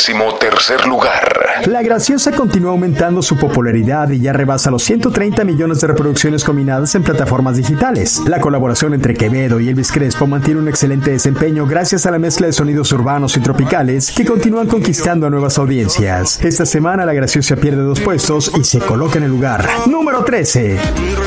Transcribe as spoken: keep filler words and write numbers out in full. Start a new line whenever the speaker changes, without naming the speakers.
décimo tercer lugar.
La Graciosa continúa aumentando su popularidad y ya rebasa los ciento treinta millones de reproducciones combinadas en plataformas digitales. La colaboración entre Quevedo y Elvis Crespo mantiene un excelente desempeño gracias a la mezcla de sonidos urbanos y tropicales que continúan conquistando a nuevas audiencias. Esta semana La Graciosa pierde dos puestos y se coloca en el lugar número trece.